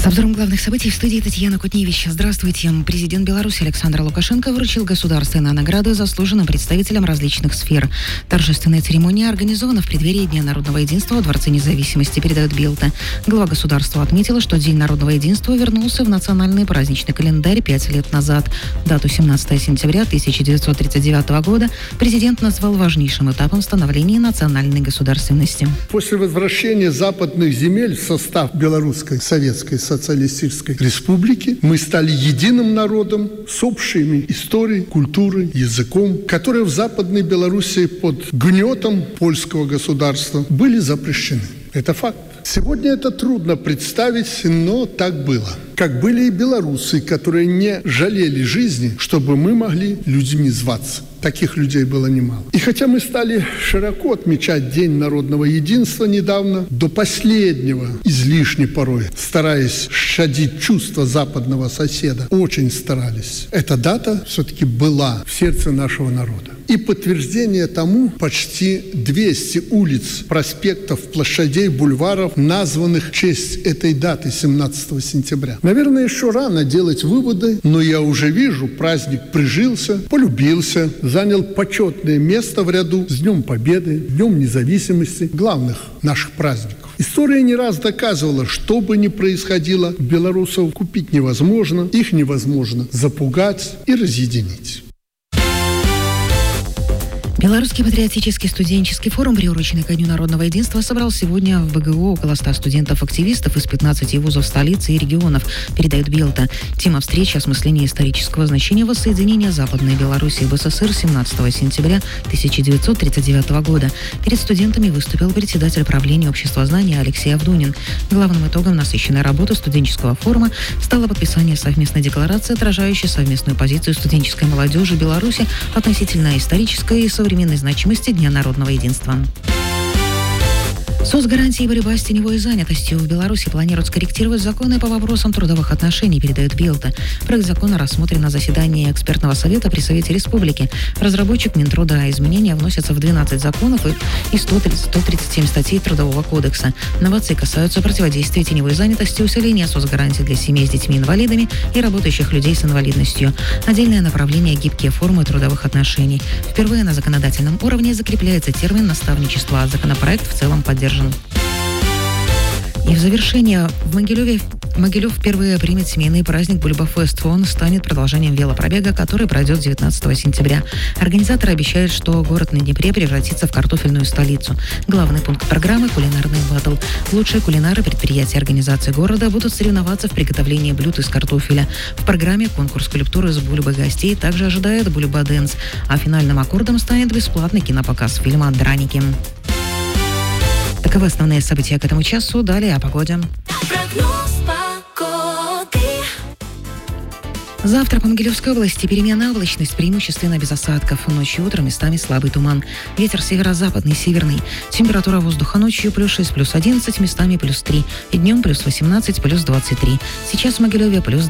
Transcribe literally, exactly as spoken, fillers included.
обзором главных событий в студии Татьяна Кутневич. Здравствуйте. Президент Беларуси Александр Лукашенко вручил государственные награды заслуженным представителям различных сфер. Торжественная церемония организована в преддверии Дня народного единства в Дворце независимости, передает Белта. Глава государства отметила, что День народного единства вернулся в национальный праздничный календарь пять лет назад. Дату семнадцатого сентября тысяча девятьсот тридцать девятого года президент назвал важнейшим этапом становления национальной государственности. После возвращения западных земель в состав Белорусской Советской Социалистической Республики мы стали единым народом с общими историей, культурой, языком, которые в Западной Белоруссии под гнетом польского государства были запрещены. Это факт. Сегодня это трудно представить, но так было. Как были и белорусы, которые не жалели жизни, чтобы мы могли людьми зваться. Таких людей было немало. И хотя мы стали широко отмечать День народного единства недавно, до последнего, излишне порой, стараясь щадить чувства западного соседа, очень старались. Эта дата все-таки была в сердце нашего народа. И подтверждение тому почти двести улиц, проспектов, площадей, бульваров, названных в честь этой даты, семнадцатого сентября. Наверное, еще рано делать выводы, но я уже вижу, праздник прижился, полюбился, занял почетное место в ряду с Днем Победы, Днем Независимости, главных наших праздников. История не раз доказывала, что бы ни происходило, белорусов купить невозможно, их невозможно запугать и разъединить. Белорусский патриотический студенческий форум, приуроченный ко Дню народного единства, собрал сегодня в БГУ около ста студентов-активистов из пятнадцати вузов столицы и регионов, передает Белта. Тема встречи — осмысление исторического значения воссоединения Западной Белоруссии в СССР семнадцатого сентября тысяча девятьсот тридцать девятого года. Перед студентами выступил председатель правления Общества знания Алексей Авдунин. Главным итогом насыщенной работы студенческого форума стало подписание совместной декларации, отражающей совместную позицию студенческой молодежи Беларуси относительно исторической и современной современной значимости Дня народного единства. Соцгарантии и борьба с теневой занятостью в Беларуси планируют скорректировать законы по вопросам трудовых отношений, передает Белта. Проект закона рассмотрен на заседании экспертного совета при Совете Республики. Разработчик Минтруда. Изменения вносятся в двенадцать законов и сто тридцать семь статей Трудового кодекса. Новации касаются противодействия теневой занятости, усиления соцгарантий для семей с детьми-инвалидами и работающих людей с инвалидностью. Отдельное направление — гибкие формы трудовых отношений. Впервые на законодательном уровне закрепляется термин наставничества, а законопроект в целом поддержан. И в завершение, в Могилеве Могилев впервые примет семейный праздник Бульбафест. Он станет продолжением велопробега, который пройдет девятнадцатого сентября. Организаторы обещают, что город на Днепре превратится в картофельную столицу. Главный пункт программы — кулинарный баттл. Лучшие кулинары предприятий организации города будут соревноваться в приготовлении блюд из картофеля. В программе конкурс скульптуры с бульбой гостей также ожидает бульба-дэнс. А финальным аккордом станет бесплатный кинопоказ фильма «Драники». Таковы основные события к этому часу. Далее о погоде. Завтра по Могилевской области переменная облачность, преимущественно без осадков. Ночью и утром местами слабый туман. Ветер северо-западный, северный. Температура воздуха ночью плюс шесть, плюс одиннадцать, местами плюс три. И днем плюс восемнадцать, плюс двадцать три. Сейчас в Могилеве плюс